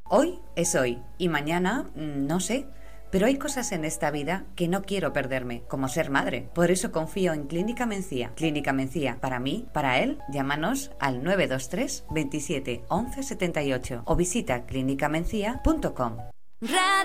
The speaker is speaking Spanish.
Hoy es hoy y mañana no sé. Pero hay cosas en esta vida que no quiero perderme, como ser madre. Por eso confío en Clínica Mencía. Clínica Mencía, para mí, para él, llámanos al 923 27 11 78 o visita clinicamencia.com.